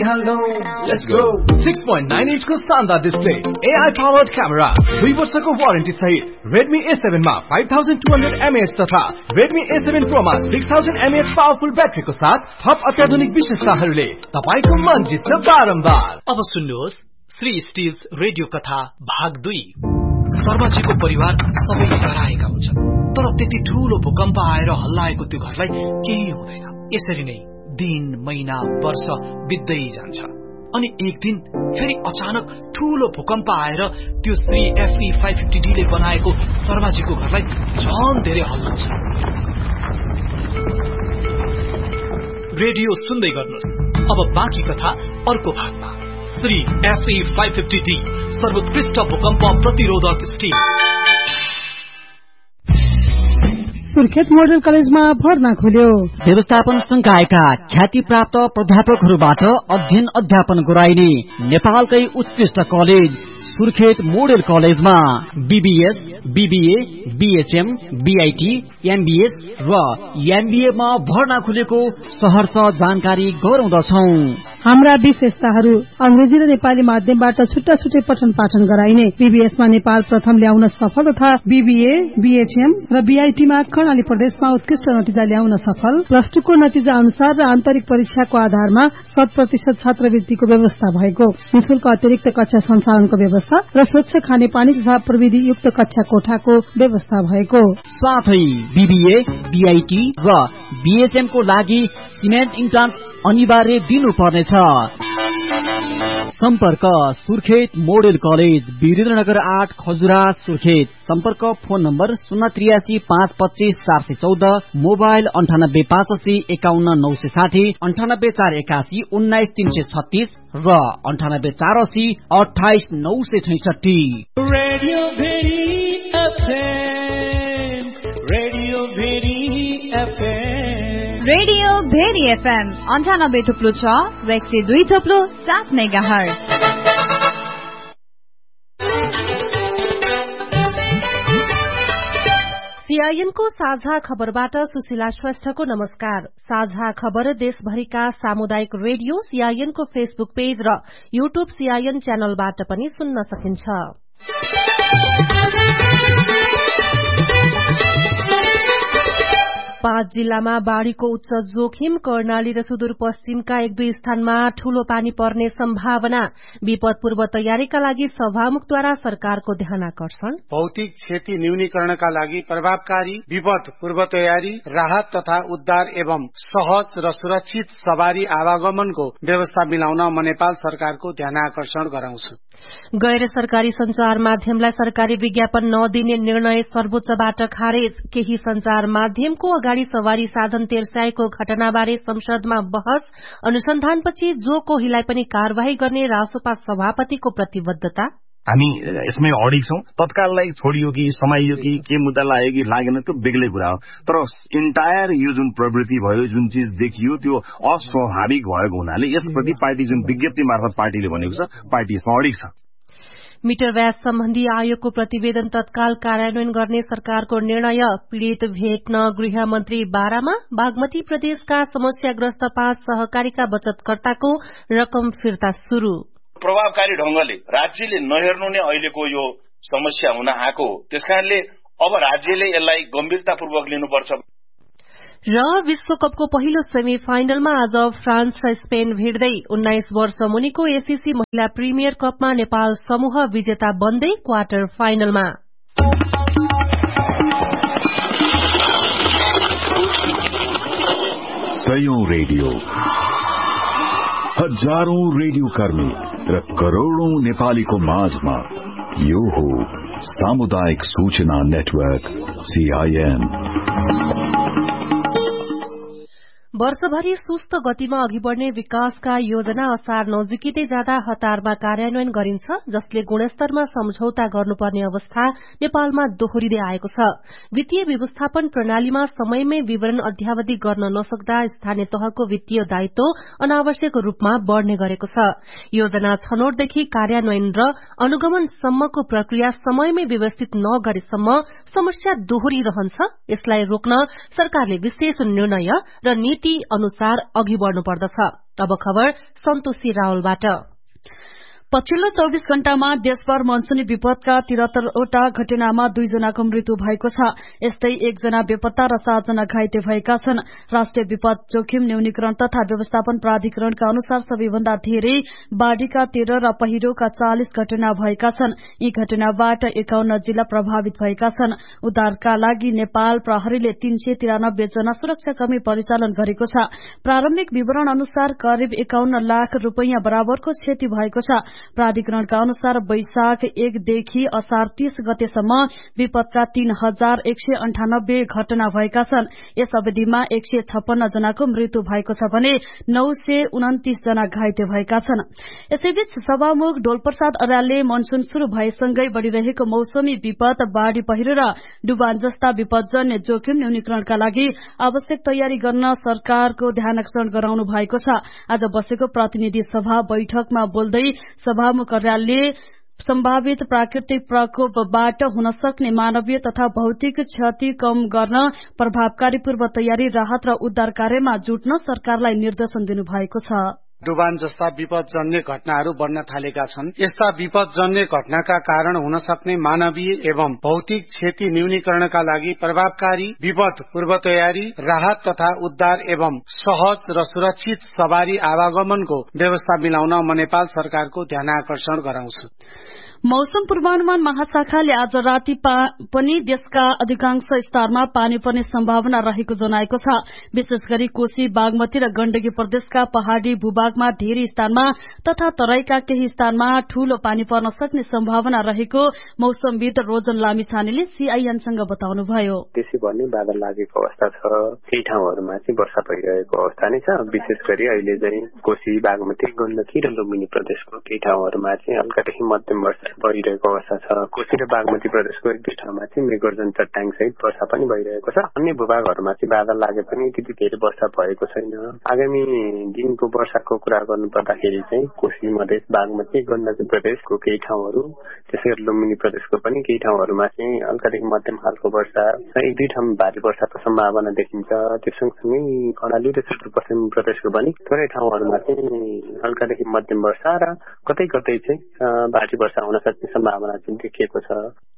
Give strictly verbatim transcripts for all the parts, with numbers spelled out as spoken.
Hello, let's go. six point nine inch को शानदार display, A I powered camera, दुई वर्षको वारेन्टी सहित Redmi A seven मा five thousand two hundred milliamp hour तथा Redmi A seven Pro मा six thousand milliamp hour powerful ब्याट्रीको साथ थप अत्याधुनिक विशेषताहरूले तपाईको मन जित्छ बारम्बार। अब सुन्नुहोस् श्री स्टिल्स रेडियो कथा भाग दुई। शर्माजीको परिवार सबैले डराएका हुन्छन्, तर त्यति ठूलो भूकम्प आएर हल्लाएको त्यो घरलाई केही हुँदैन। यसरी नै दिन महिना वर्ष बित्दै जान्छ अनि एक दिन फेरि अचानक ठूलो भूकम्प आएर त्यो Shri FE five fifty D ले बनाएको शर्माजीको घरलाई झन धेरै हल्लाउँछ। रेडियो सुन्दै गर्नुहोस्। अब बाँकी कथा अर्को भागमा। Shri FE five fifty D सर्वोत्कृष्ट भूकम्प प्रतिरोधक स्टिल। सुर्खेत मोडल कलेजमा भर्ना खुल्यो। व्यवस्थापन संकायका ख्याति प्राप्त प्राध्यापकहरूबाट अध्ययन अध्यापन गराइने नेपालकै उत्कृष्ट कलेज सुर्खेत मोडल कलेजमा BBS, BBA, BHM, BIT, MBS र एमबीए मा भर्ना खुलेको सहर्ष जानकारी गराउँदछौ। हाम्रा विशेषताहरू अंग्रेजी र नेपाली माध्यमबाट छुट्टा छुट्टै पठन पाठन गराइने, बीबीएस मा नेपाल प्रथम ल्याउन सफल तथा बीबीए, बीएचएम र बीआईटी मा कर्णाली प्रदेशमा उत्कृष्ट नतिजा ल्याउन सफल, प्लस टू को नतिजा अनुसार र आन्तरिक परीक्षाको आधारमा शत प्रतिशत छात्रवृत्तिको व्यवस्था भएको, निशुल्क अतिरिक्त कक्षा सञ्चालनको व्यवस्था र स्वच्छ खानेपानी तथा प्रविधि युक्त कक्षा कोठाको व्यवस्था भएको साथै बीबीए, बीआईटी र बीएचएम को लागि सिमेन्ट इन्ट्रान्स अनिवार्य दिनुपर्नेछ। सम्पर्क सुर्खेत मोडेल कलेज, वीरेन्द्रनगर आठ, खजुरा, सुर्खेत। सम्पर्क फोन नम्बर शून्य त्रियासी पाँच पच्चीस चार सय चौध, मोबाइल अन्ठानब्बे पाँच अस्सी एकाउन्न नौ सय साठी, अन्ठानब्बे चार एकासी उन्नाइस तीन सय छत्तीस र अन्ठानब्बे चार अस्सी अठाइस नौ सय छैसठी। Radio very FM, radio very FM, radio very FM अन्ठानब्बे थुप्लो छ र एक सय दुई थुप्लो सात मेगाहर्ज। सीआईएन को साझा खबरबाट सुशीला श्रेष्ठको नमस्कार। साझा खबर देशभरिका सामुदायिक रेडियो सीआईएन को फेसबुक पेज र यूट्यूब सीआईएन च्यानलबाट पनि सुन्न सकिन्छ। पाँच जिल्लामा बाढ़ीको उच्च जोखिम, कर्णाली र सुदूरपश्चिमका एक दुई स्थानमा ठूलो पानी पर्ने सम्भावना। विपद पूर्व तयारीका लागि सभामुखद्वारा सरकारको ध्यानाकर्षण। भौतिक क्षति न्यूनीकरणका लागि प्रभावकारी विपद पूर्व तयारी, राहत तथा उद्धार एवं सहज र सुरक्षित सवारी आवागमनको व्यवस्था मिलाउन म नेपाल सरकारको ध्यानाकर्षण गराउँछु। गैर सरकारी संचार माध्यमलाई सरकारी विज्ञापन नदिने निर्णय सर्वोच्चबाट खारेज। केही संचार माध्यमको अगाडि सवारी साधन तेर्स्याएको घटनाबारे संसदमा बहस। अनुसन्धानपछि जो कोहीलाई पनि कार्यवाही गर्ने रासोपा सभापतिको प्रतिबद्धता। हामी यसमै अडिग छौं। तत्काललाई छोडियो कि समाइयो कि के मुद्दा लाग्यो कि लागेन त्यो बेग्लै कुरा हो, तर इन्टायर यो जुन प्रवृत्ति भयो, जुन चीज देखियो त्यो अस्वाभाविक भएको हुनाले यसप्रति पार्टी जुन विज्ञप्ति मार्फत पार्टीले भनेको छ, पार्टी यसमा अडिग छ। मिटर ब्याज सम्बन्धी आयोगको प्रतिवेदन तत्काल कार्यान्वयन गर्ने सरकारको निर्णय। पीड़ित भेट्न गृहमन्त्री बारामा। बागमती प्रदेशका समस्याग्रस्त पाँच सहकारीका बचतकर्ताको रकम फिर्ता शुरू। प्रभावकारी ढंगले राज्यले नहेर्नु नै अहिलेको यो समस्या हुन आएको हो। त्यसकारणले अब राज्यले यसलाई गम्भीरतापूर्वक लिनुपर्छ। र विश्वकपको पहिलो सेमी फाइनलमा आज फ्रान्स र स्पेन भिड्दै। उन्नाइस वर्ष मुनिको एसीसी महिला प्रिमियर कपमा नेपाल समूह विजेता बन्दै क्वार्टर फाइनलमा। सयौं रेडियो, हजारौं रेडियो कर्मी र करोड़ौं नेपालीको माझमा यो हो सामुदायिक सूचना नेटवर्क सीआईएन। वर्षभरि सुस्त गतिमा अघि बढ़ने विकासका योजना असार नजिकिँदै जाँदा हतारमा कार्यान्वयन गरिन्छ, जसले गुणस्तरमा सम्झौता गर्नुपर्ने अवस्था नेपालमा दोहोरिँदै आएको छ। वित्तीय व्यवस्थापन प्रणालीमा समयमै विवरण अध्यावधि गर्न नसक्दा स्थानीय तहको वित्तीय दायित्व अनावश्यक रूपमा बढ़ने गरेको छ। योजना छनौटदेखि कार्यान्वयन र अनुगमनसम्मको प्रक्रिया समयमै व्यवस्थित नगरेसम्म समस्या दोहोरिरहन्छ। यसलाई रोक्न सरकारले विशेष निर्णय र नीति ती अनुसार अघि बढ्नु पर्दछ। अब खबर सन्तोषी रावलबाट। पछिल्लो चौबिस घण्टामा देशभर मनसुनी विपदका त्रिहत्तरवटा घटनामा दुईजनाको मृत्यु भएको छ। यस्तै एकजना बेपत्ता र सातजना घाइते भएका छन्। राष्ट्रिय विपद जोखिम न्यूनीकरण तथा व्यवस्थापन प्राधिकरणका अनुसार सबैभन्दा धेरै बाढ़ीका तेह्र र पहिरोका चालिस घटना भएका छन्। यी घटनाबाट एकाउन्न जिल्ला प्रभावित भएका छन्। उद्धारका लागि नेपाल प्रहरीले तीन सय तिरानब्बे जना सुरक्षाकर्मी परिचालन गरेको छ। प्रारम्भिक विवरण अनुसार करिब एकाउन्न लाख रूपियाँ बराबरको क्षति भएको छ। प्राधिकरणका अनुसार वैशाख एकदेखि असार तीस गतेसम्म विपदका तीन हजार एक सय अन्ठानब्बे घटना भएका छन्। यस अवधिमा एक सय छप्पन्न जनाको मृत्यु भएको छ भने नौ सय उन्तिस जना घाइते भएका छन्। यसैबीच सभामुख डोलप्रसाद अर्यालले मनसुन शुरू भएसँगै बढ़िरहेको मौसमी विपद, बाढ़ी पहिरो र डुबान जस्ता विपदजन्य जोखिम न्यूनीकरणका लागि आवश्यक तयारी गर्न सरकारको ध्यानाकर्षण गराउनु भएको छ। आज बसेको प्रतिनिधि सभा बैठकमा बोल्दै सभामुख अर्यालले सम्भावित प्राकृतिक प्रकोपबाट हुन सक्ने मानवीय तथा भौतिक क्षति कम गर्न प्रभावकारी पूर्व तयारी, राहत र उद्धार कार्यमा जुट्न सरकारलाई निर्देशन दिनुभएको छ। डुबान जस्ता विपदजन्य घटनाहरू बढ्न थालेका छन्। यस्ता विपदजन्य घटनाका कारण हुन सक्ने मानवीय एवं भौतिक क्षति न्यूनीकरणका लागि प्रभावकारी विपद पूर्व तयारी, राहत तथा उद्धार एवं सहज र सुरक्षित सवारी आवागमनको व्यवस्था मिलाउन म नेपाल सरकारको ध्यानाकर्षण गराउँछु। मौसम पूर्वानुमान महाशाखाले आज राति पनि देशका अधिकांश स्थानमा पानी पर्ने सम्भावना रहेको जनाएको छ। विशेष गरी कोशी, बागमती र गण्डकी प्रदेशका पहाड़ी भूभागमा धेरै स्थानमा तथा तराईका केही स्थानमा ठूलो पानी पर्न सक्ने सम्भावना रहेको मौसमविद रोजन लामिछानेले सीआईएनसँग बताउनुभयो। त्यसैभर नै बादल लागेको अवस्था छ। केही ठाउँहरूमा चाहिँ वर्षा भइरहेको अवस्था नै छ। विशेष गरी अहिले चाहिँ कोशी, बागमती, गण्डकी र लुम्बिनी प्रदेशको केही ठाउँहरूमा चाहिँ हल्कादेखि मध्यम वर्षा भइरहेको अवस्था छ। कोशी र बागमती प्रदेशको एक दुई ठाउँमा चाहिँ मेघगर्जन चट्याङ सहित वर्षा पनि भइरहेको छ। अन्य भूभागहरूमा चाहिँ बादल लागे पनि त्यति धेरै वर्षा भएको छैन। आगामी दिनको वर्षाको कुरा गर्नु पर्दाखेरि चाहिँ कोशी, मधेस, बागमती, गण्डकी प्रदेशको केही ठाउँहरू, त्यसै गरी लुम्बिनी प्रदेशको पनि केही ठाउँहरूमा चाहिँ हल्कादेखि मध्यम खालको वर्षा, एक दुई ठाउँमा भारी वर्षाको सम्भावना देखिन्छ। त्यो सँगसँगै कर्णाली र सुदूरपश्चिम प्रदेशको पनि थोरै ठाउँहरूमा चाहिँ हल्कादेखि मध्यम वर्षा र कतै कतै चाहिँ भारी वर्षा हुन सक्ने सम्भावना चाहिँ देखिएको छ।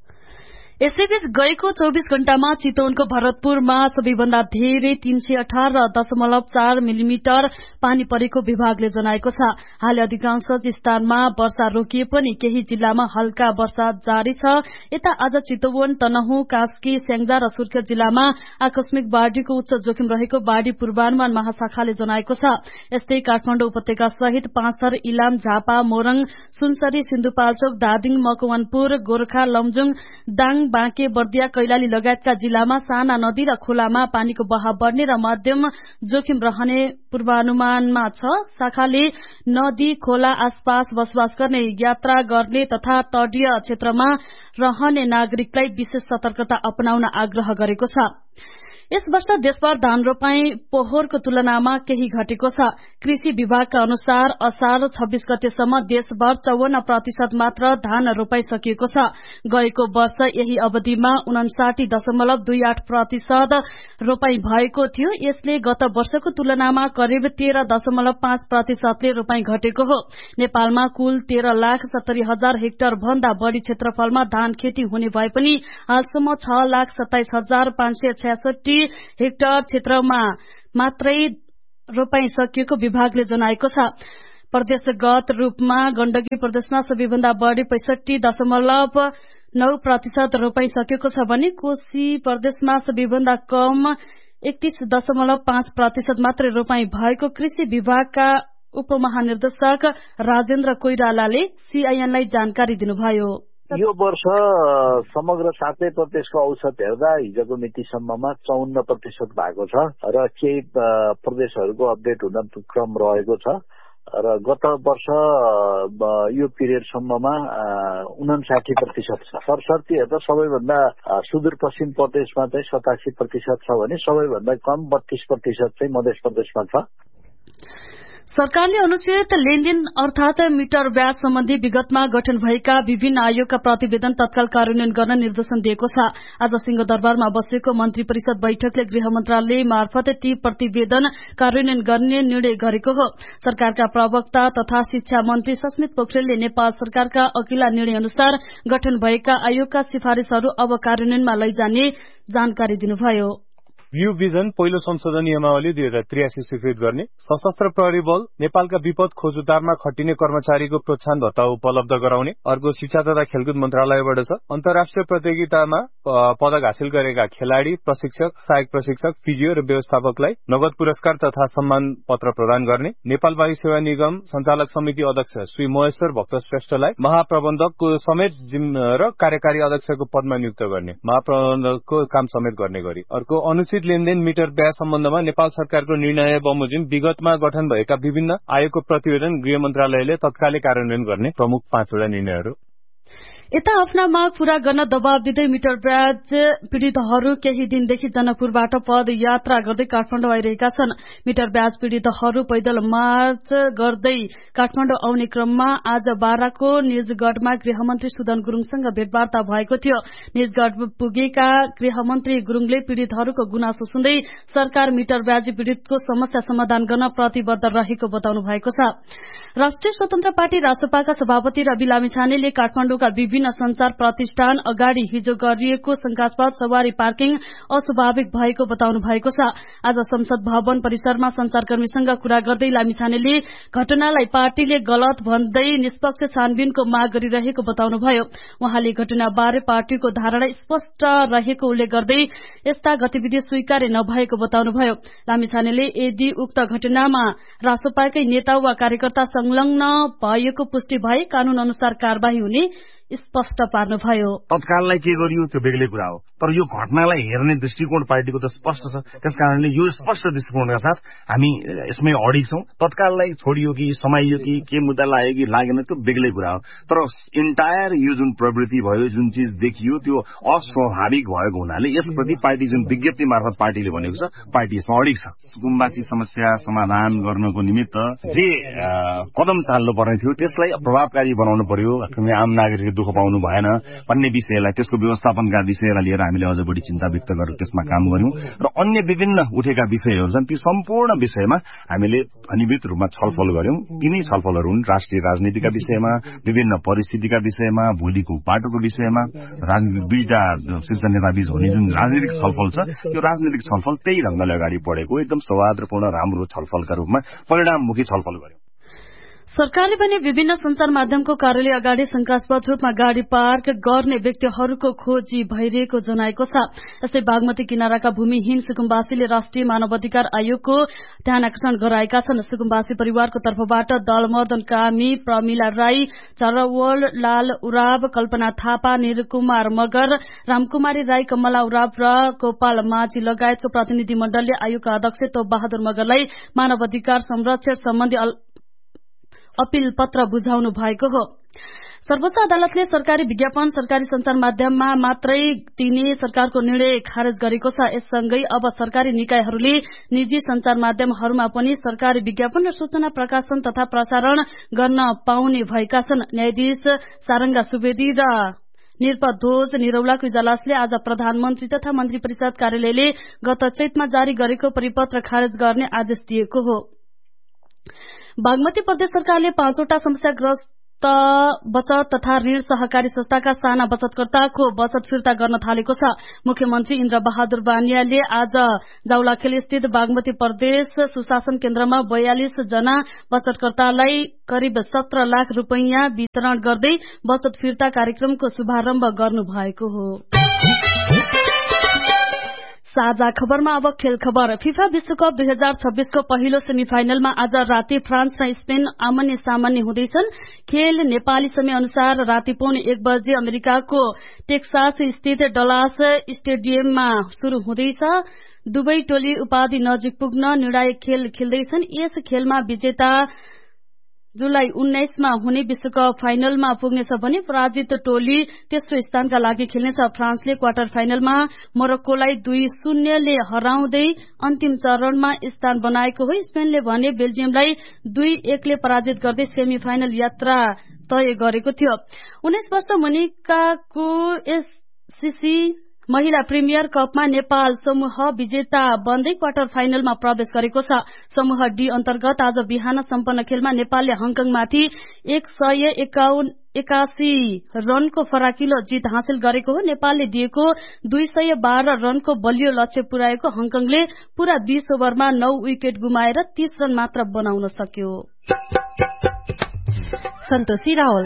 यसैबीच गएको चौबिस घण्टामा चितवनको भरतपुरमा सबैभन्दा धेरै तीन सय अठार दशमलव चार मिलिमिटर पानी परेको विभागले जनाएको छ। हाल अधिकांश स्थानमा वर्षा रोकिए पनि केही जिल्लामा हल्का वर्षा जारी छ। यता आज चितवन, तनहुँ, कास्की, स्याङ्जा र सुर्खेत जिल्लामा आकस्मिक बाढ़ीको उच्च जोखिम रहेको बाढ़ी पूर्वानुमान महाशाखाले जनाएको छ। यस्तै काठमाडौँ उपत्यका सहित पाँचथर, इलाम, झापा, मोरङ, सुनसरी, सिन्धुपाल्चोक, धादिङ, मकवानपुर, गोर्खा, लमजुङ, दाङ, बाँके, बर्दिया, कैलाली लगायतका जिल्लामा साना नदी र खोलामा पानीको बहाव बढ्ने र मध्यम जोखिम रहने पूर्वानुमानमा छ। शाखाले नदी, खोला आसपास बसोबास गर्ने, यात्रा गर्ने तथा तटीय क्षेत्रमा रहने नागरिकलाई विशेष सतर्कता अपनाउन आग्रह गरेको छ। यस वर्ष देशभर धान रोपाई पोहोरको तुलनामा केही घटेको छ। कृषि विभागका अनुसार असार छब्बीस गतेसम्म देशभर चौवन्न प्रतिशत मात्र धान रोपाई सकिएको छ। गएको वर्ष यही अवधिमा उनासाठी दशमलव दुई आठ प्रतिशत रोपाई भएको थियो। यसले गत वर्षको तुलनामा करिब तेह्र दशमलव पाँच प्रतिशतले रोपाई घटेको हो। नेपालमा कुल तेह्र लाख सत्तरी हजार हेक्टर भन्दा बढ़ी क्षेत्रफलमा धान खेती हुने भए पनि हालसम्म छ लाख सत्ताइस हजार पाँच सय छ्यासठी हेक्टर क्षेत्रमा मात्रै रोपाई सकिएको विभागले जनाएको छ। प्रदेशगत रूपमा गण्डकी प्रदेशमा सबैभन्दा बढ़ी पैंसठी दशमलव नौ प्रतिशत रोपाई सकिएको छ भने कोशी प्रदेशमा सबैभन्दा कम एकतीस दशमलव पाँच प्रतिशत मात्रै रोपाई भएको कृषि विभागका उपमहानिर्देशक राजेन्द्र कोइरालाले सीआईएनलाई जानकारी दिनुभयो। यो वर्ष समग्र सातै प्रदेशको औसत हेर्दा हिजोको मितिसम्ममा चौन्न प्रतिशत भएको छ र केही प्रदेशहरूको अपडेट हुन क्रम रहेको छ र गत वर्ष यो पिरियडसम्ममा उनासाठी प्रतिशत छ। सरसर्ती हेर्दा सबैभन्दा सुदूरपश्चिम प्रदेशमा चाहिँ सतासी प्रतिशत छ भने सबैभन्दा कम बत्तीस प्रतिशत चाहिँ मध्य प्रदेशमा छ। सरकारले अनुचित लेनदेन अर्थात मिटर ब्याज सम्बन्धी विगतमा गठन भएका विभिन्न आयोगका प्रतिवेदन तत्काल कार्यान्वयन गर्न निर्देशन दिएको छ। आज सिंहदरबारमा बसेको मन्त्री परिषद बैठकले गृह मन्त्रालय मार्फत ती प्रतिवेदन कार्यान्वयन गर्ने निर्णय गरेको हो। सरकारका प्रवक्ता तथा शिक्षा मन्त्री सस्मित पोखरेलले नेपाल सरकारका अघिल्ला निर्णय अनुसार गठन भएका आयोगका सिफारिशहरू अब कार्यान्वयनमा लैजाने जानकारी दिनुभयो। ब्लू भिजन पहिलो संशोधन नियमावली दुई हजार त्रियासी स्वीकृत गर्ने, सशस्त्र प्रहरी बल नेपालका विपद खोज उद्धारमा खटिने कर्मचारीको प्रोत्साहन भत्ता उपलब्ध गराउने। अर्को शिक्षा तथा खेलकुद मन्त्रालयबाट छ। अन्तर्राष्ट्रिय प्रतियोगितामा पदक हासिल गरेका खेलाड़ी, प्रशिक्षक, सहायक प्रशिक्षक, फिजियो र व्यवस्थापकलाई नगद पुरस्कार तथा सम्मान पत्र प्रदान गर्ने। नेपाल वायु सेवा निगम संचालक समिति अध्यक्ष श्री महेश्वर भक्त श्रेष्ठलाई महाप्रबन्धकको समेत र कार्यकारी अध्यक्षको पदमा नियुक्त गर्ने, महाप्रबन्धकको काम समेत गर्ने गरी। अर्को अनुचित लेनदेन मिटर ब्याज सम्बन्धमा नेपाल सरकारको निर्णय बमोजिम विगतमा गठन भएका विभिन्न आयोगको प्रतिवेदन गृह मन्त्रालयले तत्कालै कार्यान्वयन गर्ने प्रमुख पाँचवटा निर्णयहरू। यता आफ्ना माग पूरा गर्न दबाव दिँदै मिटर ब्याज पीड़ितहरू केही दिनदेखि जनकपुरबाट पदयात्रा गर्दै काठमाडौँ आइरहेका छन्। मिटर ब्याज पीड़ितहरू पैदल मार्च गर्दै काठमाडौँ आउने क्रममा आज बाराको निजगढमा गृहमन्त्री सुदन गुरूङसँग भेटवार्ता भएको थियो। निजगढ पुगेका गृहमन्त्री गुरूङले पीड़ितहरूको गुनासो सुन्दै सरकार मिटर ब्याज पीड़ितको समस्या समाधान गर्न प्रतिबद्ध रहेको बताउनु भएको छ। राष्ट्रिय स्वतन्त्र पार्टी रासपाका सभापति रवि लामिछानेले काठमाडौँका विभिन्न संचार प्रतिष्ठान अगाडि हिजो गरिएको शंकास्पद सवारी पार्किङ अस्वाभाविक भएको बताउनु भएको छ। आज संसद भवन परिसरमा संचारकर्मीसँग कुरा गर्दै लामिछानेले घटनालाई पार्टीले गलत भन्दै निष्पक्ष छानबिनको माग गरिरहेको बताउनुभयो। उहाँले घटनाबारे पार्टीको धारणा स्पष्ट रहेको उल्लेख गर्दै यस्ता गतिविधि स्वीकार्य नभएको बताउनुभयो। लामिछानेले यदि उक्त घटनामा रासपाकै नेता वा कार्यकर्ता संलग्न भएको पुष्टि भए कानून अनुसार कार्यवाही हुने स्पष्ट पार्नुभयो। तत्काललाई के गरियो त्यो बेग्लै कुरा हो, तर यो घटनालाई हेर्ने दृष्टिकोण पार्टीको त स्पष्ट छ। त्यसकारणले यो स्पष्ट दृष्टिकोणका साथ हामी यसमै अडिग छौं। तत्काललाई छोडियो कि समाइयो कि के मुद्दा लाग्यो कि लागेन त्यो बेग्लै कुरा हो, तर इन्टायर यो जुन प्रवृत्ति भयो, जुन चीज देखियो त्यो अस्वाभाविक भएको हुनाले यसप्रति पार्टी जुन विज्ञप्ति मार्फत पार्टीले भनेको छ, पार्टी यसमा अडिग छ। सुकुम्बासी समस्या समाधान गर्नको निमित्त जे कदम चाल्नु पर्ने थियो त्यसलाई प्रभावकारी बनाउनु पर्यो। आम नागरिकले दुःख पाउनु भएन भन्ने विषयलाई, त्यसको व्यवस्थापनका विषयलाई लिएर हामीले अझ बढी चिन्ता व्यक्त गरेर त्यसमा काम गर्यौं र अन्य विभिन्न उठेका विषयहरू छन् ती सम्पूर्ण विषयमा हामीले अनियमित रूपमा छलफल गर्यौं। तिनै छलफलहरू हुन् राष्ट्रिय राजनीतिका विषयमा, विभिन्न परिस्थितिका विषयमा, भोलिको बाटोको विषयमा, राजनीतिक दुईटा शीर्ष नेताबीच हुने जुन राजनीतिक छलफल छ त्यो राजनीतिक छलफल त्यही ढंगले अगाडि बढेको एकदम सौहार्दपूर्ण राम्रो छलफलका रूपमा परिणाममुखी छलफल गर्यौं। सरकारले पनि विभिन्न संचार माध्यमको कार्यालय अगाडि शंकास्पद रूपमा गाड़ी पार्क गर्ने व्यक्तिहरूको खोजी भइरहेको जनाएको छ। यस्तै बागमती किनाराका भूमिहीन सुकुम्बासीले राष्ट्रिय मानवाधिकार आयोगको ध्यान आकर्षण गराएका छन्। सुकुम्बासी परिवारको तर्फबाट दलमर्दन कामी, प्रमिला राई, चरवल लाल उराव, कल्पना थापा, निरकुमार मगर, रामकुमारी राई, कमला उराव र गोपाल माझी लगायतको प्रतिनिधि मण्डलले आयोगका अध्यक्ष तोप बहादुर मगरलाई मानवाधिकार संरक्षण सम्बन्धी अपील पत्र बुझाउनु भएको हो। सर्वोच्च अदालतले सरकारी विज्ञापन सरकारी संचार माध्यममा मात्रै दिने सरकारको निर्णय खारेज गरेको छ। यससँगै अब सरकारी निकायहरूले निजी संचार माध्यमहरूमा पनि सरकारी विज्ञापन र सूचना प्रकाशन तथा प्रसारण गर्न पाउने भएका छन्। न्यायाधीश सारंगा सुवेदी र निरपध्वज निरौलाको इजलासले आज प्रधानमन्त्री तथा मन्त्री परिषद कार्यालयले गत चैतमा जारी गरेको परिपत्र खारेज गर्ने आदेश दिएको हो। बागमती प्रदेश सरकारले पाँचवटा समस्याग्रस्त बचत तथा ऋण सहकारी संस्थाका साना बचतकर्ताको बचत फिर्ता गर्न थालेको छ। मुख्यमन्त्री इन्द्र बहादुर बानियाले आज जाउलाखेल स्थित बागमती प्रदेश सुशासन केन्द्रमा बयालीस जना बचतकर्तालाई करिब सत्र लाख रूपैयाँ वितरण गर्दै बचत फिर्ता कार्यक्रमको शुभारम्भ गर्नुभएको हो। साझा खबरमा अब खेल खबर। फिफा विश्वकप दुई हजार छब्बीसको पहिलो सेमिफाइनलमा आज राति फ्रान्स र स्पेन आमने सामने हुँदैछन्। खेल नेपाली समय अनुसार राति पौने एक बजे अमेरिकाको टेक्सास स्थित डलास स्टेडियममा शुरू हुँदैछ। दुवै टोली उपाधि नजिक पुग्न निर्णायक खेल खेल्दैछन्। यस खेलमा विजेता जुलाई उन्नाइसमा हुने विश्वकप फाइनलमा पुग्नेछ भने पराजित टोली तेस्रो स्थानका लागि खेल्नेछ। फ्रान्सले क्वार्टर फाइनलमा मोरक्कोलाई दुई शून्यले हराउँदै अन्तिम चरणमा स्थान बनाएको हो। स्पेनले भने बेल्जियमलाई दुई एकले पराजित गर्दै सेमी फाइनल यात्रा तय गरेको थियो। उन्नाइस वर्ष मुनिकाको एससीसी महिला प्रिमियर कपमा नेपाल समूह विजेता बन्दै क्वार्टर फाइनलमा प्रवेश गरेको छ। समूह डी अन्तर्गत आज बिहान सम्पन्न खेलमा नेपालले हङकङमाथि एक सय एकासी रनको फराकिलो जित हासिल गरेको हो। नेपालले दिएको दुई सय बाह्र रनको बलियो लक्ष्य पुर्याएको हङकङले पूरा बीस ओभरमा नौ विकेट गुमाएर तीस रन मात्र बनाउन सक्यो। सन्तोषी रावल।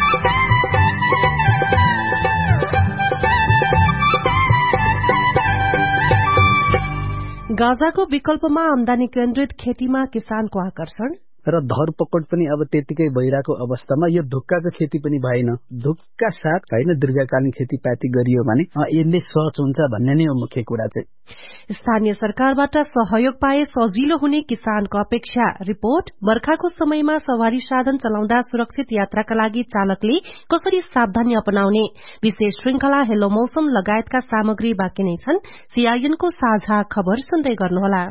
गाजाको विकल्पमा आमदानी केन्द्रित खेतीमा किसानको आकर्षण र धरपकड पनि अब त्यतिकै भइरहेको अवस्थामा यो धुक्काको खेती पनि भएन। धुक्का साथ होइन दीर्घकालीन खेतीपाती गरियो भने यसले सहज हुन्छ भन्ने नै हो मुख्य कुरा चाहिँ। स्थानीय सरकारबाट सहयोग पाए सजिलो हुने किसानको अपेक्षा। रिपोर्ट। बर्खाको समयमा सवारी साधन चलाउँदा सुरक्षित यात्राका लागि चालकले कसरी सावधानी अपनाउने? विशेष श्रृंखला हेलो मौसम लगायतका सामग्री बाँकी नै छन्। सीआईएनको साझा खबर सुन्दै गर्नुहोला।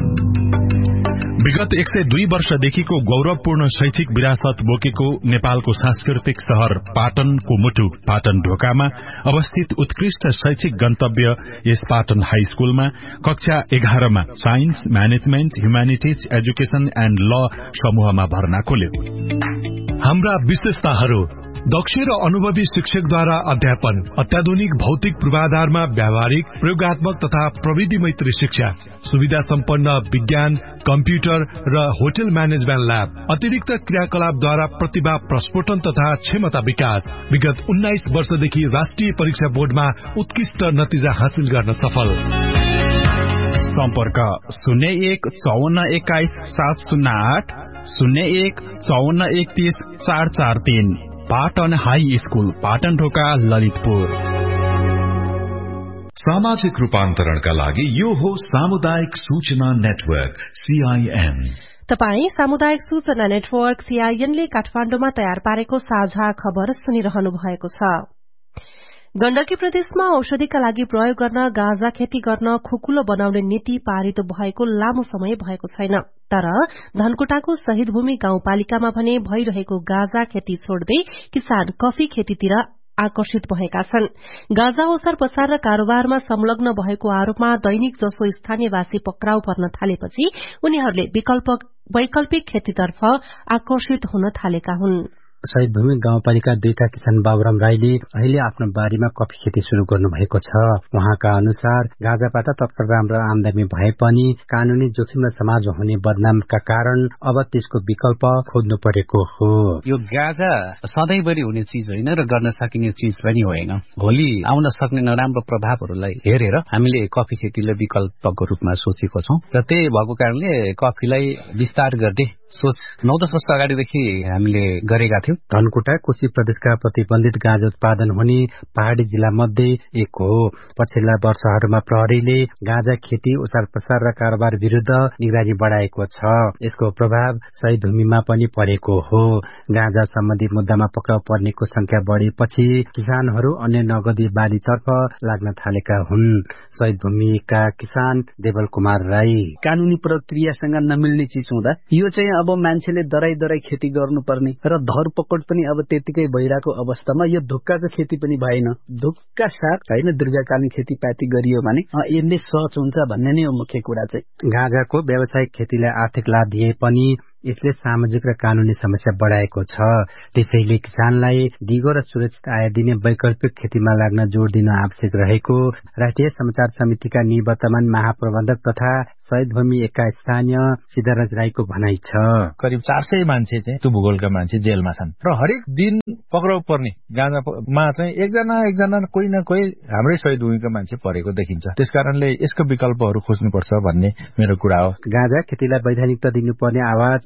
विगत एक सय दुई वर्षदेखिको गौरवपूर्ण शैक्षिक विरासत बोकेको नेपालको सांस्कृतिक शहर पाटनको मुटु पाटन ढोकामा अवस्थित उत्कृष्ट शैक्षिक गन्तव्य यस पाटन हाई स्कूलमा कक्षा एघारमा science management humanities education and ल समूहमा भर्ना खोल्यो। हाम्रा विशेषताहरू: दक्ष र अनुभवी शिक्षकद्वारा अध्यापन, अत्याधुनिक भौतिक पूर्वाधारमा व्यावहारिक प्रयोगात्मक तथा प्रविधि मैत्री शिक्षा, सुविधा सम्पन्न विज्ञान, कम्प्युटर र होटल म्यानेजमेन्ट ल्याब, अतिरिक्त क्रियाकलापद्वारा प्रतिभा प्रस्फोटन तथा क्षमता विकास। विगत उन्नाइस वर्षदेखि राष्ट्रिय परीक्षा बोर्डमा उत्कृष्ट नतिजा हासिल गर्न सफल। सम्पर्क शून्य एक चौवन्न एक्काइस सात शून्य आठ शून्य एक चौवन्न एकतीस चार चार तीन। पाटन हाई स्कूल पाटन ढोका ललितपुर। सामाजिक रूपान्तरणका लागि यो हो सामुदायिक सूचना नेटवर्क सीआईएन। तपाई सामुदायिक सूचना नेटवर्क सीआईएनले काठमाडौँमा तयार पारेको साझा खबर सुनिरहनु भएको छ। गण्डकी प्रदेशमा औषधिका लागि प्रयोग गर्न गाँजा खेती गर्न खुकुलो बनाउने नीति पारित भएको लामो समय भएको छैन। तर धनकुटाको शहीद भूमि गाउँपालिकामा भने भइरहेको गाँजा खेती छोड्दै किसान कफी खेतीतिर आकर्षित भएका छन्। गाँजा ओसार पसार र कारोबारमा संलग्न भएको आरोपमा दैनिक जसो स्थानीयवासी पक्राउ पर्न थालेपछि उनीहरूले वैकल्पिक खेतीतर्फ आकर्षित हुन थालेका हुन्। शहीद भूमि गाउँपालिका दुईका किसान बाबुराम राईले अहिले आफ्नो बारीमा कफी खेती शुरू गर्नु भएको छ। उहाँका अनुसार गाँजाबाट तत्काल राम्रो आमदानी भए पनि कानूनी जोखिम र समाजमा हुने बदनामका कारण अब त्यसको विकल्प खोज्नु परेको हो। यो गाँजा सधैँभरि हुने चीज होइन र गर्न सकिने चीज पनि होइन। भोलि आउन सक्ने नराम्रो प्रभावहरूलाई हेरेर हामीले कफी खेतीलाई विकल्पको रूपमा सोचेको छौं र त्यही भएको कारणले कफीलाई विस्तार गर्दै सोच नौ दस वर्ष अगाडिदेखि हामीले गरेका थियौं। धनकुटा कोशी प्रदेशका प्रतिबन्धित गाँजा उत्पादन हुने पहाड़ी जिल्ला मध्ये एक हो। पछिल्ला वर्षहरूमा प्रहरीले गाँजा खेती ओसार पसार र कारोबार विरुद्ध निगरानी बढाएको छ। यसको प्रभाव शहीद भूमिमा पनि परेको हो। गाँजा सम्बन्धी मुद्दामा पक्राउ पर्नेको संख्या बढेपछि किसानहरू अन्य नगदी बालीतर्फ लाग्न थालेका हुन्। शहीद भूमिका किसान देवल कुमार राई कानूनी प्रक्रियासँग नमिल्ने चीज हुँदा यो चाहिँ अब मान्छेले दराई दराई खेती गर्नुपर्ने र धरपकड पनि अब त्यतिकै भइरहेको अवस्थामा यो धुक्काको खेती पनि भएन। धुक्का साथ होइन दीर्घकालीन खेतीपाती गरियो भने यसले सहज हुन्छ भन्ने नै हो मुख्य कुरा चाहिँ। गाँजाको व्यावसायिक खेतीलाई आर्थिक लाभ दिए पनि यसले सामाजिक र कानूनी समस्या बढाएको छ। त्यसैले किसानलाई दिगो र सुरक्षित आय दिने वैकल्पिक खेतीमा लाग्न जोड़ दिन आवश्यक रहेको राष्ट्रिय समाचार समितिका निवर्तमान महाप्रबन्धक तथा शहीद भूमि एकका स्थानीय सिद्धराज राईको भनाइ छ। करिब चार सय मान्छे चाहिँ त्यो भूगोलका मान्छे जेलमा छन् र हरेक दिन पक्राउ पर्ने गाँजामा चाहिँ एकजना एकजना कोही न कोही हाम्रै शहीद भूमिका मान्छे परेको देखिन्छ। त्यसकारणले यसको विकल्पहरू खोज्नुपर्छ भन्ने मेरो कुरा हो। गाँजा खेतीलाई वैधानिकता दिनुपर्ने आवाज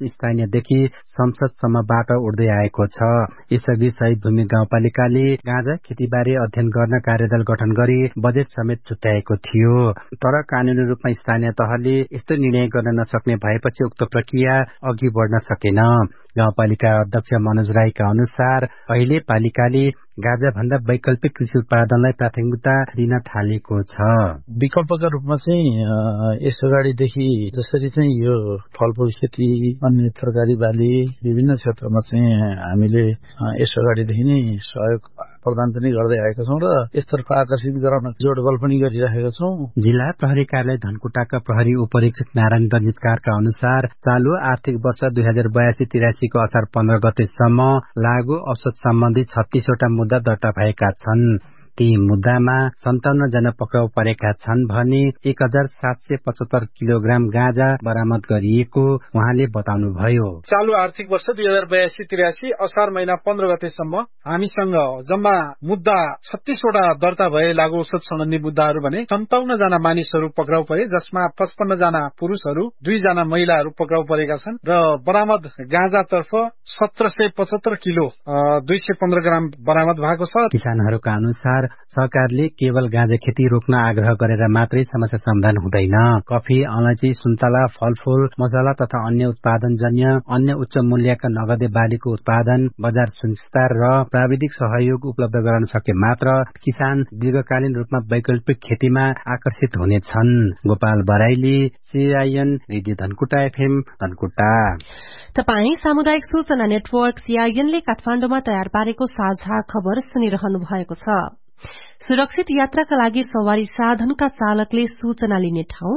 स्थानीयदेखि संसदसम्मबाट उड्दै आएको छ। यसअघि शहीद भूमि गाउँपालिकाले गाँजा खेतीबारे अध्ययन गर्न कार्यदल गठन गरी बजेट समेत छुट्याएको थियो। तर कानूनी रूपमा स्थानीय तहले यस्तो निर्णय गर्न नसक्ने भएपछि उक्त प्रक्रिया अघि बढ्न सकेन। गाउँपालिका अध्यक्ष मनोज राईका अनुसार अहिले पालिकाले गाँजा भन्दा वैकल्पिक कृषि उत्पादनलाई प्राथमिकता दिन थालेको छ। विकल्पका रूपमा चाहिँ यस अगाडिदेखि जसरी चाहिँ यो फलफूल खेती, अन्य तरकारी बाली विभिन्न क्षेत्रमा चाहिँ हामीले यस अगाडिदेखि नै सहयोग प्रदान पनि गर्दै आएका छौँ र यसतर्फ आकर्षित गराउन जोडबल पनि गरिरहेका छौँ। जिल्ला प्रहरी कार्यालय धनकुटाका प्रहरी उपरीक्षक नारायण रञ्जितकारका अनुसार चालु आर्थिक वर्ष दुई हजार बयासी तिरासीको असार पन्ध्र गतेसम्म लागू औषध सम्बन्धी छत्तीसवटा मुद्दा दर्ता भएका छन्। ती मुद्दामा सन्ताउन्न जना पक्राउ परेका छन् भने एक हजार सात सय पचहत्तर किलोग्राम गाँजा बरामद गरिएको उहाँले बताउनुभयो। चालू आर्थिक वर्ष दुई हजार बयासी तिरासी असार महिना पन्ध्र गतेसम्म हामीसँग जम्मा मुद्दा छत्तीसवटा दर्ता भए लागू औषध सम्बन्धी मुद्दाहरू भने सन्ताउन्न जना मानिसहरू पक्राउ परे, जसमा पचपन्न जना पुरुषहरू, दुई जना महिलाहरू पक्राउ परेका छन् र बरामद गाँजातर्फ सत्र सय पचहत्तर किलो दुई सय पन्ध्र ग्राम बरामद भएको छ। किसानहरूका अनुसार सरकारले केवल गाँजा खेती रोक्न आग्रह गरेर मात्रै समस्या समाधान हुँदैन। कफी, अलैँची, सुन्तला, फलफूल, मसला तथा अन्य उत्पादनजन्य अन्य उच्च मूल्यका नगदे बालीको उत्पादन, बजार सुविस्तार र प्राविधिक सहयोग उपलब्ध गराउन सके मात्र किसान दीर्घकालीन रूपमा वैकल्पिक खेतीमा आकर्षित हुनेछन्। Gopal Baraili, CIN radio Dhankuta FM Dhankuta. तपाई सामुदायिक सूचना नेटवर्क सीआईएनले काठमाडौँमा तयार पारेको साझा खबर सुनिरहनु भएको छ। सुरक्षित यात्राका लागि सवारी साधनका चालकले सूचना लिने ठाउँ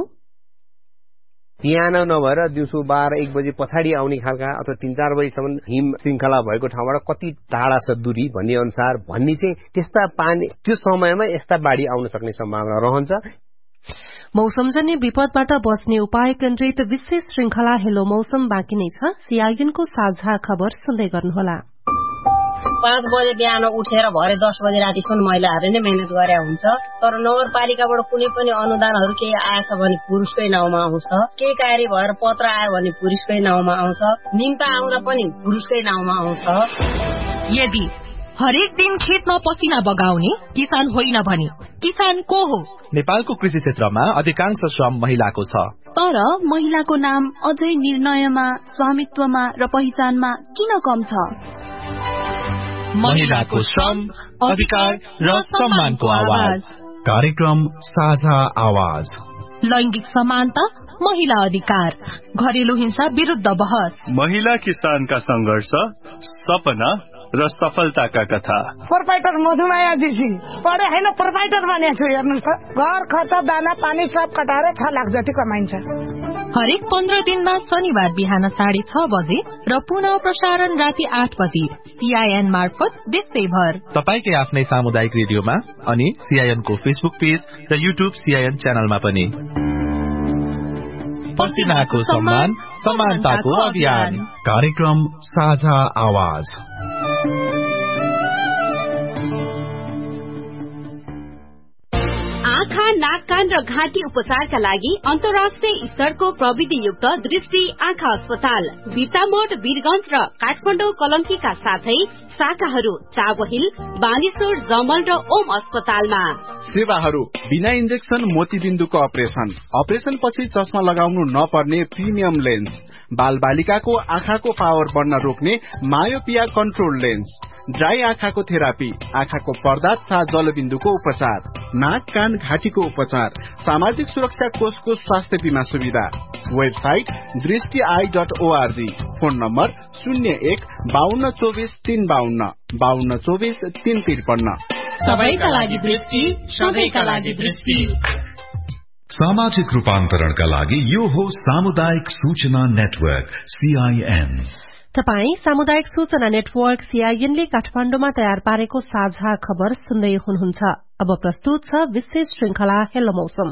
बिहान नभएर दिउँसो बाह्र एक बजे पछाडि आउने खालका अथवा तीन चार बजीसम्म हिम श्रृंखला भएको ठाउँबाट कति टाढा छ दूरी भन्ने अनुसार भन्ने चाहिँ त्यस्ता पानी त्यो समयमा यस्ता बाढी आउन सक्ने सम्भावना रहन्छ। मौसमजन्य विपदबाट बच्ने उपाय केन्द्रित विशेष श्रृंखला हेलो मौसम बाँकी नै छ। सीआईएनको साझा खबर सुन्दै गर्नुहोला। पाँच बजे बिहान उठेर भरे दस बजे रातिसम्म महिलाहरूले नै मेहनत गरे हुन्छ, तर नगरपालिकाबाट कुनै पनि अनुदानहरू केही आएछ भने पुरुषकै नाउँमा आउँछ, केही कार्य भएर पत्र आयो भने पुरुषकै नाउँमा आउँछ, निम्ता आउँदा पनि पुरुषकै नाउँमा आउँछ। यदि हरेक दिन खेतमा पसिना बगाउने किसान होइन भने किसान को हो? नेपालको कृषि क्षेत्रमा अधिकांश श्रम महिलाको छ, तर महिलाको नाम अझै निर्णयमा, स्वामित्वमा र पहिचानमा किन कम छ? महिलाको श्रम, अधिकार र सम्मानको आवाज। कार्यक्रम साझा आवाज। लैंगिक समानता, महिला अधिकार, घरेलु हिंसा विरुद्ध बहस, महिला किसानका संघर्ष, सपना र सफलताका कथा। प्रोपाइटर मधुमाया जीसी पढे होइन, प्रोपाइटर बनेको छु। हेर्नुहोस् त, घर खर्च, दाना पानी सब कटाएर छ लाख जति कमाइन्छ। हरेक पन्ध्र दिनमा शनिबार बिहान साढे छ बजे र पुनः प्रसारण राति आठ बजे सीआईएन मार्फत देशैभर तपाईकै आफ्नै सामुदायिक रेडियोमा अनि सीआईएनको फेसबुक पेज र युट्युब सीआईएन च्यानलमा पनि। पसिनाको सम्मान, समानताको अभियान। कार्यक्रम साझा आवाज। आँखा, नाक, कान र घाँटी उपचारका लागि अन्तर्राष्ट्रिय स्तरको प्रविधियुक्त दृष्टि आँखा अस्पताल बिर्तामोड, वीरगंज र काठमाडौँ कलङ्कीका साथै शाखाहरू चाबहिल, बानेश्वर, जमल र ओम अस्पतालमा। सेवाहरू बिना इन्जेक्सन मोतीबिन्दुको अपरेसन, अपरेसन पछि चस्मा लगाउनु नपर्ने प्रिमियम लेन्स, बाल बालिकाको आँखाको पावर बढ्न रोक्ने मायोपिया कन्ट्रोल लेन्स, ड्राई आँखाको थेरापी, आँखाको पर्दा तथा जलबिन्दुको उपचार, नाक, कान, घाँटीको उपचार, सामाजिक सुरक्षा कोषको स्वास्थ्य बीमा सुविधा। वेबसाइट दृष्टि I dot ORG. Phone number शून्य एक बाहन्न चौबिस तीन बाहन्न बाहन्न चौबिस तीन त्रिपन्न। सबैका लागि दृष्टि, सबैका लागि दृष्टि। सामाजिक रूपान्तरणका लागि यो हो सामुदायिक सूचना नेटवर्क सीआईएन। तपाई सामुदायिक सूचना नेटवर्क सीआईएनले काठमाडौँमा तयार पारेको साझा खबर सुन्दै हुनुहुन्छ। अब प्रस्तुत छ विशेष श्रृंखला हेलो मौसम।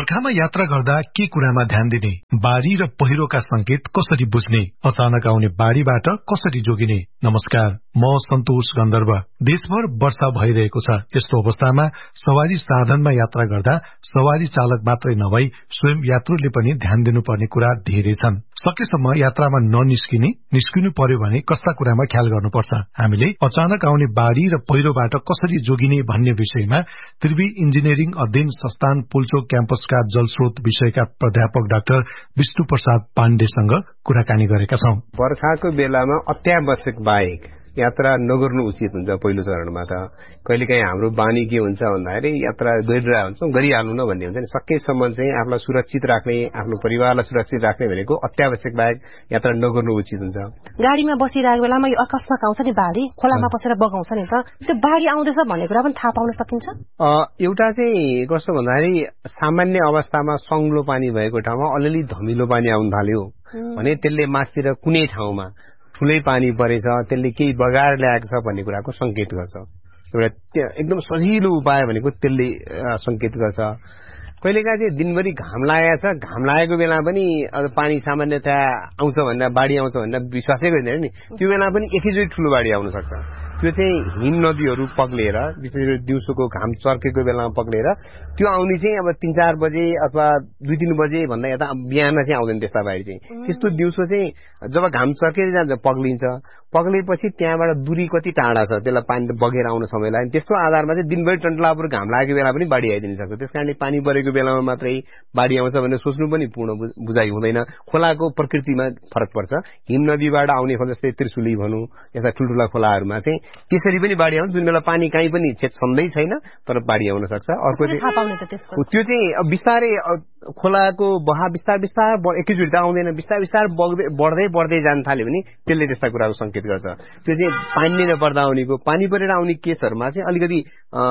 बर्खामा यात्रा गर्दा के कुरामा ध्यान दिने, बाढ़ी र पहिरोका संकेत कसरी बुझ्ने, अचानक आउने बाढ़ीबाट कसरी जोगिने। नमस्कार, म सन्तोष गन्धर्व। देशभर वर्षा भइरहेको छ। यस्तो अवस्थामा सवारी साधनमा यात्रा गर्दा सवारी चालक मात्रै नभई स्वयं यात्रुले पनि ध्यान दिनुपर्ने कुरा धेरै छन्। सकेसम्म यात्रामा ननिस्किने, निस्किनु पर्यो भने कस्ता कुरामा ख्याल गर्नुपर्छ। हामीले अचानक आउने बाढ़ी र पहिरोबाट कसरी जोगिने भन्ने विषयमा त्रिवी इन्जिनियरिङ अध्ययन संस्थान पुल्चोक क्याम्पसका जलस्रोत विषयका प्राध्यापक डाक्टर विष्णु प्रसाद पाण्डेसँग कुराकानी गरेका छौं। बर्खाको बेलामा अत्यावश्यक बाहेक यात्रा नगर्नु उचित हुन्छ। पहिलो चरणमा त कहिलेकाहीँ हाम्रो बानी के हुन्छ भन्दाखेरि यात्रा गरिरहेको हुन्छौँ, गरिहाल्नु न भन्ने हुन्छ नि। सकेसम्म चाहिँ आफूलाई सुरक्षित राख्ने, आफ्नो परिवारलाई सुरक्षित राख्ने भनेको अत्यावश्यक बाहेक यात्रा नगर्नु उचित हुन्छ। गाडीमा बसिरहेको बेलामा यो अकस्मात आउँछ नि बाढी, खोलामा पसेर बगाउँछ नि त, त्यो बाढी आउँदैछ भन्ने कुरा पनि थाहा पाउन सकिन्छ। एउटा चाहिँ कस्तो भन्दाखेरि सामान्य अवस्थामा सङ्लो पानी भएको ठाउँमा अलिअलि धमिलो पानी आउन थाल्यो भने त्यसले मासतिर कुनै ठाउँमा ठूलै पानी परेछ, त्यसले केही बगाएर ल्याएको छ भन्ने कुराको संकेत गर्छ। एउटा एकदम सजिलो उपाय भनेको त्यसले संकेत गर्छ। कहिलेकाहीँ चाहिँ दिनभरि घाम लागेको छ, घाम लागेको बेला पनि पानी सामान्यतया आउँछ भनेर, बाढी आउँछ भनेर विश्वासै गरिँदैन नि, त्यो बेला पनि एकैचोटि ठूलो बाढी आउन सक्छ। त्यो चाहिँ हिम नदीहरू पग्लेर, विशेष गरी दिउँसोको घाम चर्केको बेलामा पग्लेर त्यो आउने चाहिँ अब तीन चार बजे अथवा दुई तीन बजे भन्दा यता बिहान चाहिँ आउँदैन। त्यस्ता बाढी चाहिँ त्यस्तो दिउँसो चाहिँ जब घाम चर्केर जान्छ पग्लिन्छ, पग्लेपछि त्यहाँबाट दूरी कति टाढा छ त्यसलाई पानी बगेर आउन समय लाग्यो। त्यस्तो आधारमा चाहिँ दिनभरि टन्टलापुर घाम लागेको बेला पनि बाढी आइदिन सक्छ। त्यस कारणले पानी परेको बेलामा मात्रै बाढी आउँछ भनेर सोच्नु पनि पूर्ण बुझाइ हुँदैन। खोलाको प्रकृतिमा फरक पर्छ। हिम नदीबाट आउने खोला जस्तै त्रिशुली भनौँ, यस्ता ठुल्ठुला खोलाहरूमा चाहिँ त्यसरी पनि बाढी आउँछ, जुन बेला पानी कहीँ पनि छेद छन्दै छैन तर बाढी आउन सक्छ। अर्को चाहिँ त्यो चाहिँ बिस्तारै खोलाको बहाव बिस्तार बिस्तार एकैचोटि त आउँदैन, बिस्तार बिस्तार बग्दै बढ्दै बढ्दै जान थाल्यो भने त्यसले त्यस्ता कुराको संकेत गर्छ। त्यो चाहिँ पानी नपर्दा आउनेको, पानी परेर आउने केसहरूमा चाहिँ अलिकति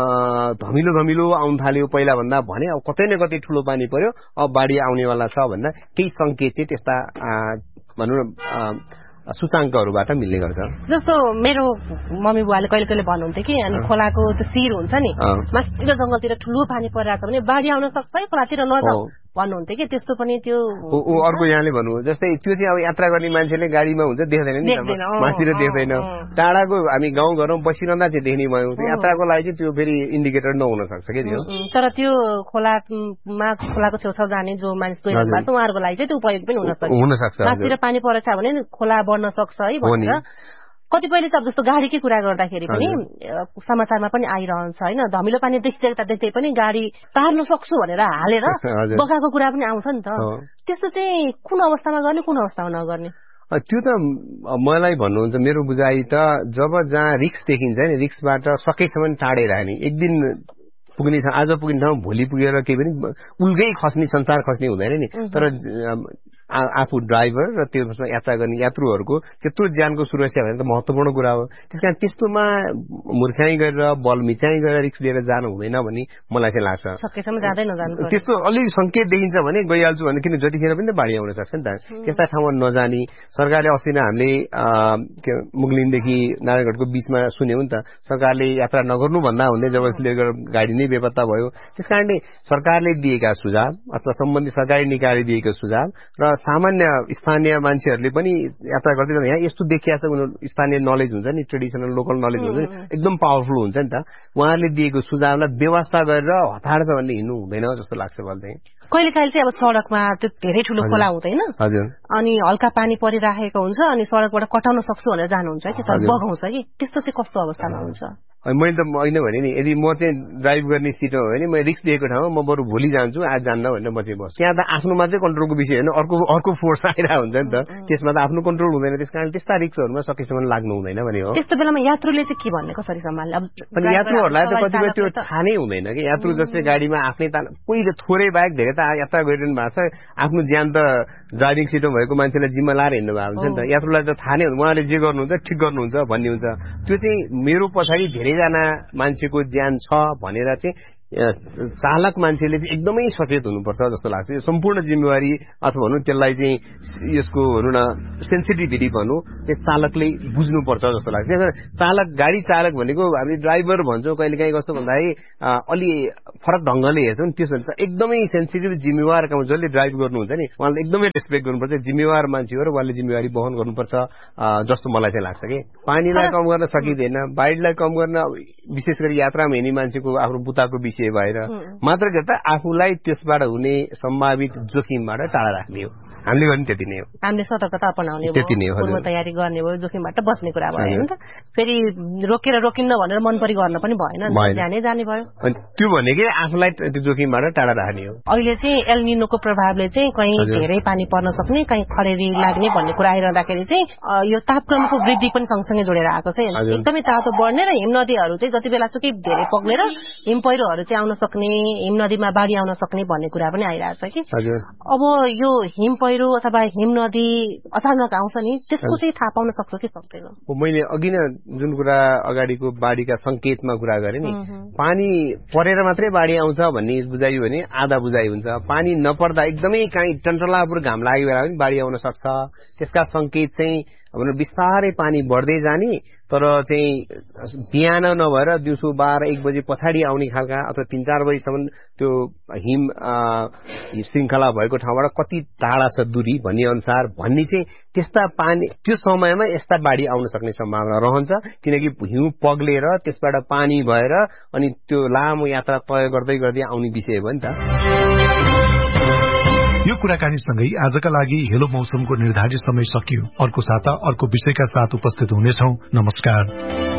धमिलो धमिलो आउन थाल्यो पहिला भन्दा भने अब कतै न कतै ठूलो पानी पर्यो, अब बाढी आउनेवाला छ भन्दा केही संकेत चाहिँ त्यस्ता भनौँ न सूचाङ्कहरूबाट मिल्ने गर्छ। जस्तो मेरो मम्मी बुवाले कहिले कहिले भन्नुहुन्थ्यो कि अनि खोलाको त्यो शिर हुन्छ नि, मास्तिर जंगलतिर ठूलो पानी परिरहेको छ भने बाढी आउन सक्छ है, खोलातिर नजाऊ भन्नुहुन्थ्यो कि। त्यस्तो पनि त्यो अर्को यहाँले भन्नु जस्तै त्यो चाहिँ अब यात्रा गर्ने मान्छेले गाडीमा हुन्छ देख्दैन नि, मास्तिर देख्दैन। टाढाको हामी गाउँघरमा बसिरहँदा चाहिँ देख्ने भयो, यात्राको लागि चाहिँ त्यो फेरि इन्डिकेटर नहुन सक्छ कि त्यो। तर त्यो खोलामा खोलाको छेउछाउ जाने जो मानिस गइरहनु भएको छ उहाँहरूको लागि चाहिँ त्यो उपयोग पनि हुन सक्छ। मास्तिर पानी परेछ भने खोला बढ्न सक्छ है भनेर कतिपयले चाहिँ जस्तो गाडीकै कुरा गर्दाखेरि पनि समाचारमा पनि आइरहन्छ होइन, धमिलो पानी देख्दै देख्दै पनि गाडी तार्न सक्छु भनेर हालेर बगाएको कुरा पनि आउँछ नि त। त्यस्तो चाहिँ कुन अवस्थामा गर्ने, कुन अवस्थामा नगर्ने? त्यो त मलाई भन्नुहुन्छ मेरो बुझाइ त जब जहाँ रिक्स देखिन्छ नि, रिक्सबाट सकेसम्म टाढै राख्ने। एक दिन पुग्ने छ, आज पुग्ने ठाउँ भोलि पुगेर केही पनि उल्गै खस्ने, संसार खस्ने हुँदैन नि। तर आफू ड्राइभर र त्यसमा यात्रा गर्ने यात्रुहरूको त्यत्रो ज्यानको सुरक्षा भने त महत्वपूर्ण कुरा हो। त्यसकारण त्यस्तोमा मूर्खाइ गरेर बल मिचाइ गरेर रिक्स लिएर जानु हुँदैन भन्ने मलाई चाहिँ लाग्छ। सकेसम्म जाँदै नजानु, त्यस्तो अलिक संकेत देखिन्छ भने गइहाल्छु भने, किन जतिखेर पनि त बाढी आउन सक्छ नि त। त्यस्ता ठाउँमा नजाने। सरकारले अस्ति नै हामीले मुगलिनदेखि नारायणगढको बीचमा सुन्यौँ नि त, सरकारले यात्रा नगर्नु भन्दा हुँदै जबरजस्ती गाडी नै बेपत्ता भयो। त्यसकारणले सरकारले दिएका सुझाव अथवा सम्बन्धित सरकारी निकायले दिएको सुझाव र सामान्य स्थानीय मान्छेहरूले पनि यात्रा गर्दै जाँदा यहाँ यस्तो देखिया छ, उनीहरू स्थानीय नलेज हुन्छ नि, ट्रेडिसनल लोकल नलेज हुन्छ नि, एकदम पावरफुल हुन्छ नि त। उहाँहरूले दिएको सुझावलाई व्यवस्था गरेर हतार छ भन्ने हिँड्नु हुँदैन जस्तो लाग्छ मलाई चाहिँ। कहिले काहीँ चाहिँ अब सड़कमा त्यो धेरै ठूलो खोला हुँदैन, अनि हल्का पानी परिराखेको हुन्छ अनि सड़कबाट कटाउन सक्छु भनेर जानुहुन्छ कि बगाउँछ कि, त्यस्तो चाहिँ कस्तो अवस्थामा हुन्छ? मैले त होइन भने नि, यदि म चाहिँ ड्राइभ गर्ने सिटमा हो भने म रिक्स दिएको ठाउँमा म बरु भोलि जान्छु, आज जान्न भनेर म चाहिँ बस्छु। त्यहाँ त आफ्नो मात्रै कन्ट्रोलको विषय होइन, अर्को अर्को फोर्स आइरहेको हुन्छ नि त, त्यसमा त आफ्नो कन्ट्रोल हुँदैन। त्यस कारण त्यस्ता रिक्सहरूमा सकेसम्म लाग्नु हुँदैन भने हो। त्यस्तो बेलामा यात्रुले चाहिँ के भन्ने कसरी सम्हाल्ने? अब यात्रुहरूलाई त कतिपय त्यो थाहा नै हुँदैन कि। यात्रु जस्तै गाडीमा आफ्नै कोही थोरै बाहेक धेरै त यात्रा गरिरहनु भएको छ, आफ्नो ज्यान त ड्राइभिङ सिटमा भएको मान्छेलाई जिम्मा लाएर हिँड्नु भएको हुन्छ नि त। यात्रुलाई त थाहा नै हुन्छ, उहाँले जे गर्नुहुन्छ ठिक गर्नुहुन्छ भन्ने हुन्छ। त्यो चाहिँ मेरो पछाडि धेरैजना मान्छेको ज्यान छ भनेर चाहिँ चालक मान्छेले चाहिँ एकदमै सचेत हुनुपर्छ जस्तो लाग्छ। यो सम्पूर्ण जिम्मेवारी अथवा भनौँ त्यसलाई चाहिँ यसको भनौँ न सेन्सिटिभिटी भनौँ चाहिँ चालकले बुझ्नुपर्छ जस्तो लाग्छ। चालक गाडी चालक भनेको हामी ड्राइभर भन्छौँ कहिलेकाहीँ कस्तो भन्दाखेरि अलि फरक ढङ्गले हेर्छौँ। त्यसो भन्छ एकदमै सेन्सिटिभ जिम्मेवार काम जसले ड्राइभ गर्नुहुन्छ नि उहाँले एकदमै रेस्पेक्ट गर्नुपर्छ। जिम्मेवार मान्छे हो र उहाँले जिम्मेवारी वहन गर्नुपर्छ जस्तो मलाई चाहिँ लाग्छ कि पानीलाई कम गर्न सकिँदैन, बाढीलाई कम गर्न विशेष गरी यात्रामा हिँड्ने मान्छेको आफ्नो बुताको विषय भएर मात्र के त आफूलाई त्यसबाट हुने सम्भावित जोखिमबाट टाढा राख्ने हो। हामीले गर्ने त्यति नै हो। हामीले सतर्कता अपनाउने हो, त्यति नै हो, पूर्व तयारी गर्ने हो, जोखिमबाट बस्ने कुरा भयो हैन त। फेरि रोकेर रोकिन्न भनेर मनपरी गर्न पनि भएन, जाने जाने भयो। अनि त्यो भनेकै आफूलाई त्यो जोखिमबाट टाढा राख्ने हो। अहिले चाहिँ एल निनोको प्रभावले चाहिँ कहीँ धेरै पानी पर्न सक्ने, कहीँ खडेरी लाग्ने भन्ने कुरा आइरहँदाखेरि चाहिँ यो तापक्रमको वृद्धि पनि सँगसँगै जोडेर आएको छ। एकदमै तातो बढ्ने र हिमनदीहरू चाहिँ जति बेला सुकै धेरै पग्लेर हिम पहिरोहरू चाहिँ आउन सक्ने, हिमनदीमा बाढी आउन सक्ने भन्ने कुरा पनि आइरहेको छ कि अब यो हिम पहिरो अथवा हिमनदी अचानक आउँछ नि त्यसको चाहिँ थाहा पाउन सक्छ कि सक्दैन? मैले अघि नै जुन कुरा अगाडिको बाढीका संकेतमा कुरा गरेँ नि, पानी परेर मात्रै बाढी आउँछ भन्ने बुझाइयो भने आधा बुझाइ हुन्छ। पानी नपर्दा एकदमै काहीँ टन्टलापुर घाम लागेको बेला पनि बाढी आउन सक्छ। त्यसका संकेत चाहिँ अब बिस्तारै पानी बढ्दै जाने तर चाहिँ बिहान नभएर दिउँसो बाह्र एक बजे पछाडि आउने खालका अथवा तीन चार बजीसम्म त्यो हिम श्रृङ्खला भएको ठाउँबाट कति टाढा छ दूरी भन्ने अनुसार भन्ने चाहिँ त्यस्ता पानी त्यो समयमा यस्ता बाढी आउन सक्ने सम्भावना रहन्छ। किनकि हिउँ पग्लेर त्यसबाट पानी भएर अनि त्यो लामो यात्रा तय गर्दै गर्दै आउने विषय हो नि त। यो कुराकानीसँगै आजका लागि हेलो मौसमको निर्धारित समय सकियो। अर्को साता अर्को विषयका साथ उपस्थित हुनेछौं। नमस्कार।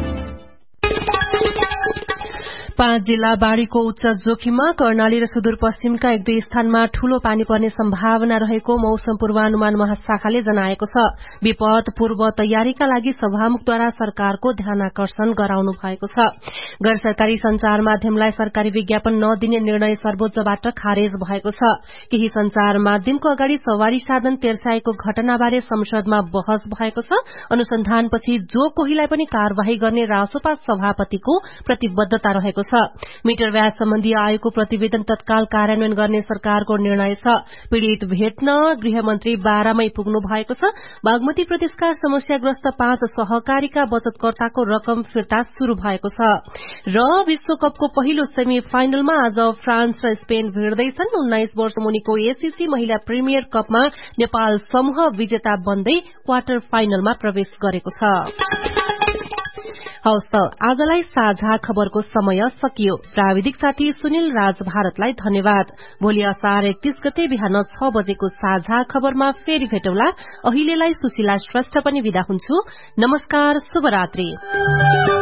पाँच जिल्ला बाढ़ीको उच्च जोखिममा कर्णाली र सुदूरपश्चिमका एक दुई स्थानमा ठूलो पानी पर्ने सम्भावना रहेको मौसम पूर्वानुमान महाशाखाले जनाएको छ। विपद पूर्व तयारीका लागि सभामुखद्वारा सरकारको ध्यानाकर्षण गराउनु भएको छ। गैर सरकारी संचार माध्यमलाई सरकारी विज्ञापन नदिने निर्णय सर्वोच्चबाट खारेज भएको छ। केही संचार माध्यमको अगाडि सवारी साधन तेर्साएको घटनाबारे संसदमा बहस भएको छ। अनुसन्धानपछि जो कोहीलाई पनि कार्यवाही गर्ने रासोपा सभापतिको प्रतिबद्धता रहेको छ। मिटर ब्याज सम्बन्धी आयोगको प्रतिवेदन तत्काल कार्यान्वयन गर्ने सरकारको निर्णय छ। पीड़ित भेट्न गृहमन्त्री बाह्रमै पुग्नु भएको छ। बागमती प्रदेशका समस्याग्रस्त पाँच सहकारीका बचतकर्ताको रकम फिर्ता शुरू भएको छ। र विश्वकपको पहिलो सेमी फाइनलमा आज फ्रान्स र स्पेन भिड्दैछन्। उन्नाइस वर्ष मुनिको एसीसी महिला प्रिमियर कपमा नेपाल समूह विजेता बन्दै क्वार्टर फाइनलमा प्रवेश गरेको छ। हवस् त आजलाई साझा खबरको समय सकियो। प्राविधिक साथी सुनिल राज भारतलाई धन्यवाद। भोलि असार एकतीस गते बिहान छ बजेको साझा खबरमा फेरि भेटौँला। अहिलेलाई सुशीला श्रेष्ठ पनि विदा हुन्छु। नमस्कार, शुभरात्रि।